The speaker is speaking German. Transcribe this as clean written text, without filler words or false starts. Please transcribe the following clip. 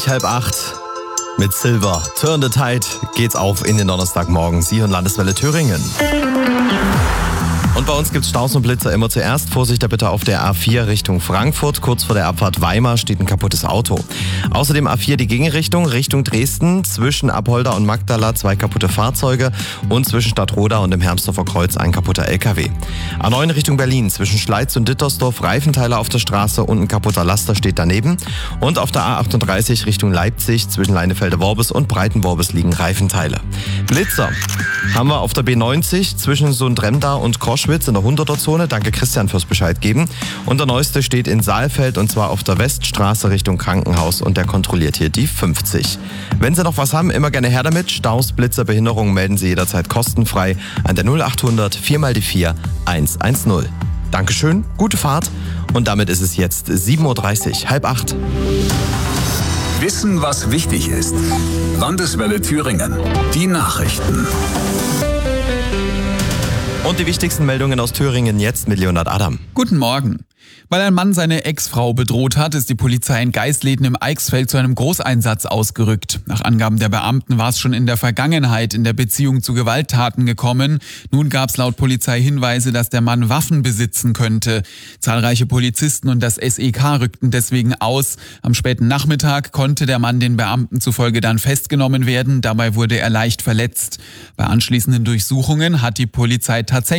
7:30 mit Silver. Turn the Tide geht's auf in den Donnerstagmorgen. Sie und Landeswelle Thüringen. Und bei uns gibt's Staus und Blitzer immer zuerst. Vorsicht da bitte auf der A4 Richtung Frankfurt. Kurz vor der Abfahrt Weimar steht ein kaputtes Auto. Außerdem A4 die Gegenrichtung, Richtung Dresden. Zwischen Apolda und Magdala 2 kaputte Fahrzeuge. Und zwischen Stadtroda und dem Hermsdorfer Kreuz ein kaputter LKW. A9 Richtung Berlin. Zwischen Schleiz und Dittersdorf Reifenteile auf der Straße und ein kaputter Laster steht daneben. Und auf der A38 Richtung Leipzig zwischen Leinefelde-Worbis und Breitenworbis liegen Reifenteile. Blitzer haben wir auf der B90 zwischen Sundremda und Koschwitz in der 100er-Zone. Danke Christian fürs Bescheid geben. Und der neueste steht in Saalfeld und zwar auf der Weststraße Richtung Krankenhaus und der kontrolliert hier die 50. Wenn Sie noch was haben, immer gerne her damit. Staus, Blitzer, Behinderungen melden Sie jederzeit kostenfrei an der 0800 4x4 110. Dankeschön, gute Fahrt und damit ist es jetzt 7:30 Uhr, 7:30. Wissen, was wichtig ist. Landeswelle Thüringen. Die Nachrichten. Und die wichtigsten Meldungen aus Thüringen jetzt mit Leonhard Adam. Guten Morgen. Weil ein Mann seine Ex-Frau bedroht hat, ist die Polizei in Geisleden im Eichsfeld zu einem Großeinsatz ausgerückt. Nach Angaben der Beamten war es schon in der Vergangenheit in der Beziehung zu Gewalttaten gekommen. Nun gab es laut Polizei Hinweise, dass der Mann Waffen besitzen könnte. Zahlreiche Polizisten und das SEK rückten deswegen aus. Am späten Nachmittag konnte der Mann den Beamten zufolge dann festgenommen werden. Dabei wurde er leicht verletzt. Bei anschließenden Durchsuchungen hat die Polizei tatsächlich